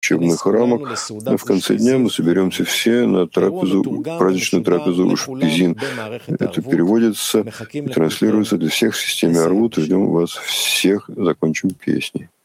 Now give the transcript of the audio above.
учебных рамок. Но в конце дня мы соберемся все на трапезу, праздничную трапезу Ушпизин. Это переводится и транслируется для всех в системе Арвут. Ждем вас всех. Закончим песней.